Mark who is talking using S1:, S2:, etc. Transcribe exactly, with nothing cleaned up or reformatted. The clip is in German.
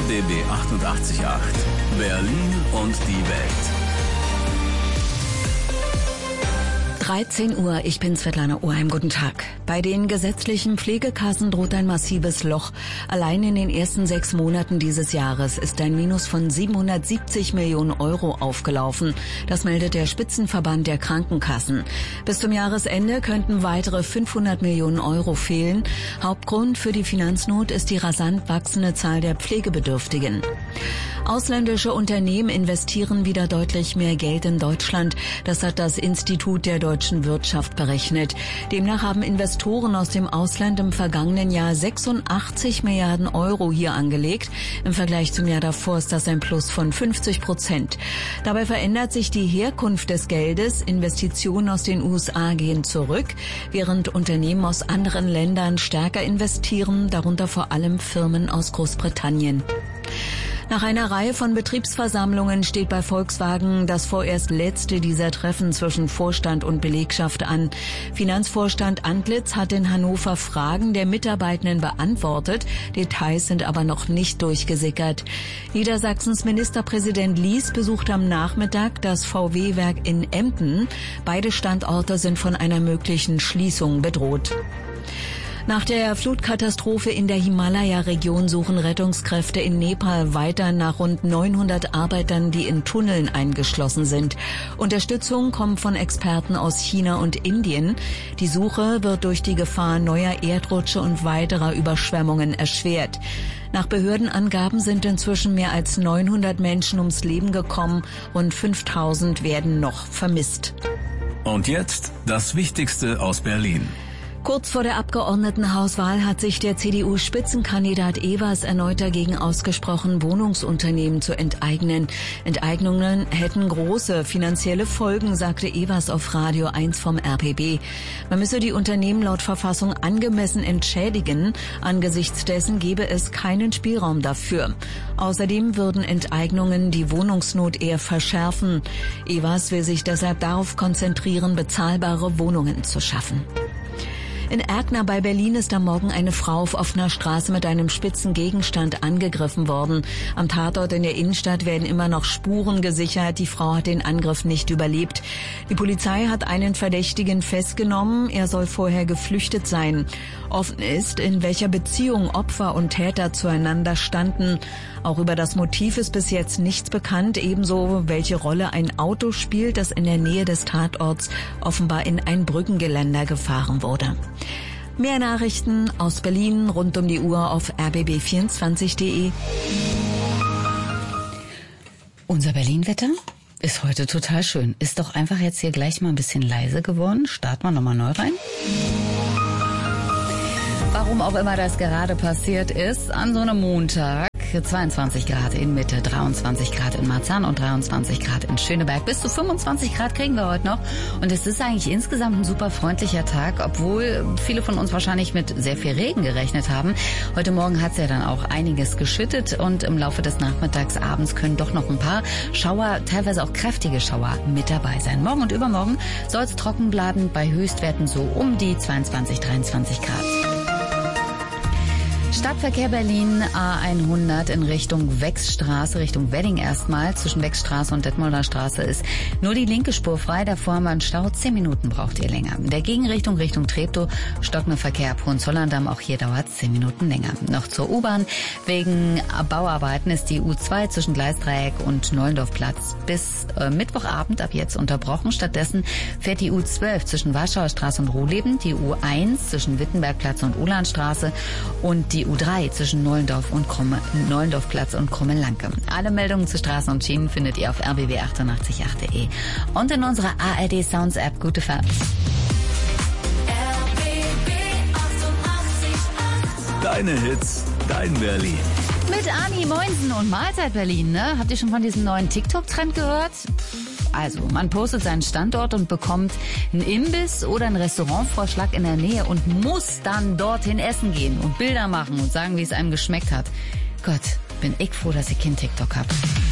S1: B B achtundachtzig Komma acht. Berlin und die Welt.
S2: dreizehn Uhr, ich bin Svetlana Oheim, guten Tag. Bei den gesetzlichen Pflegekassen droht ein massives Loch. Allein in den ersten sechs Monaten dieses Jahres ist ein Minus von siebenhundertsiebzig Millionen Euro aufgelaufen. Das meldet der Spitzenverband der Krankenkassen. Bis zum Jahresende könnten weitere fünfhundert Millionen Euro fehlen. Hauptgrund für die Finanznot ist die rasant wachsende Zahl der Pflegebedürftigen. Ausländische Unternehmen investieren wieder deutlich mehr Geld in Deutschland. Das hat das Institut der deutschen Wirtschaft berechnet. Demnach haben Investoren aus dem Ausland im vergangenen Jahr sechsundachtzig Milliarden Euro hier angelegt. Im Vergleich zum Jahr davor ist das ein Plus von fünfzig Prozent. Dabei verändert sich die Herkunft des Geldes. Investitionen aus den U S A gehen zurück, während Unternehmen aus anderen Ländern stärker investieren, darunter vor allem Firmen aus Großbritannien. Nach einer Reihe von Betriebsversammlungen steht bei Volkswagen das vorerst letzte dieser Treffen zwischen Vorstand und Belegschaft an. Finanzvorstand Antlitz hat in Hannover Fragen der Mitarbeitenden beantwortet. Details sind aber noch nicht durchgesickert. Niedersachsens Ministerpräsident Lies besucht am Nachmittag das V W-Werk in Emden. Beide Standorte sind von einer möglichen Schließung bedroht. Nach der Flutkatastrophe in der Himalaya-Region suchen Rettungskräfte in Nepal weiter nach rund neunhundert Arbeitern, die in Tunneln eingeschlossen sind. Unterstützung kommt von Experten aus China und Indien. Die Suche wird durch die Gefahr neuer Erdrutsche und weiterer Überschwemmungen erschwert. Nach Behördenangaben sind inzwischen mehr als neunhundert Menschen ums Leben gekommen. Rund fünftausend werden noch vermisst.
S1: Und jetzt das Wichtigste aus Berlin.
S2: Kurz vor der Abgeordnetenhauswahl hat sich der C D U-Spitzenkandidat Ewers erneut dagegen ausgesprochen, Wohnungsunternehmen zu enteignen. Enteignungen hätten große finanzielle Folgen, sagte Ewers auf Radio eins vom R B B. Man müsse die Unternehmen laut Verfassung angemessen entschädigen. Angesichts dessen gebe es keinen Spielraum dafür. Außerdem würden Enteignungen die Wohnungsnot eher verschärfen. Ewers will sich deshalb darauf konzentrieren, bezahlbare Wohnungen zu schaffen. In Erkner bei Berlin ist am Morgen eine Frau auf offener Straße mit einem spitzen Gegenstand angegriffen worden. Am Tatort in der Innenstadt werden immer noch Spuren gesichert. Die Frau hat den Angriff nicht überlebt. Die Polizei hat einen Verdächtigen festgenommen. Er soll vorher geflüchtet sein. Offen ist, in welcher Beziehung Opfer und Täter zueinander standen. Auch über das Motiv ist bis jetzt nichts bekannt. Ebenso, welche Rolle ein Auto spielt, das in der Nähe des Tatorts offenbar in ein Brückengeländer gefahren wurde. Mehr Nachrichten aus Berlin rund um die Uhr auf r b b vierundzwanzig punkt de.
S3: Unser Berlin-Wetter ist heute total schön. Ist doch einfach jetzt hier gleich mal ein bisschen leise geworden. Starten wir nochmal neu rein. Warum auch immer das gerade passiert ist, an so einem Montag. zweiundzwanzig Grad in Mitte, dreiundzwanzig Grad in Marzahn und dreiundzwanzig Grad in Schöneberg. Bis zu fünfundzwanzig Grad kriegen wir heute noch. Und es ist eigentlich insgesamt ein super freundlicher Tag, obwohl viele von uns wahrscheinlich mit sehr viel Regen gerechnet haben. Heute Morgen hat es ja dann auch einiges geschüttet und im Laufe des Nachmittags, abends können doch noch ein paar Schauer, teilweise auch kräftige Schauer mit dabei sein. Morgen und übermorgen soll es trocken bleiben, bei Höchstwerten so um die zweiundzwanzig, dreiundzwanzig Grad. Stadtverkehr Berlin A hundert in Richtung Wechsstraße, Richtung Wedding erstmal. Zwischen Wechsstraße und Detmolder Straße ist nur die linke Spur frei. Davor haben wir einen Stau. Zehn Minuten braucht ihr länger. In der Gegenrichtung Richtung Treptow stockender Verkehr ab Hohenzollern-Damm. Auch hier dauert es zehn Minuten länger. Noch zur U-Bahn. Wegen Bauarbeiten ist die U zwei zwischen Gleisdreieck und Nollendorfplatz bis äh, Mittwochabend ab jetzt unterbrochen. Stattdessen fährt die U zwölf zwischen Warschauer Straße und Ruhleben, die U eins zwischen Wittenbergplatz und Ulanstraße und die U drei zwischen Nollendorf und Krumme, Nollendorfplatz und Krumme-Lanke. Alle Meldungen zu Straßen und Schienen findet ihr auf r b b achtundachtzig Komma acht punkt de und in unserer A R D Sounds App. Gute Fahrt.
S1: Deine Hits, dein Berlin.
S3: Mit Ani Moinsen und Mahlzeit Berlin, ne? Habt ihr schon von diesem neuen TikTok-Trend gehört? Also, man postet seinen Standort und bekommt einen Imbiss oder einen Restaurantvorschlag in der Nähe und muss dann dorthin essen gehen und Bilder machen und sagen, wie es einem geschmeckt hat. Gott, bin ich froh, dass ich kein TikTok habe.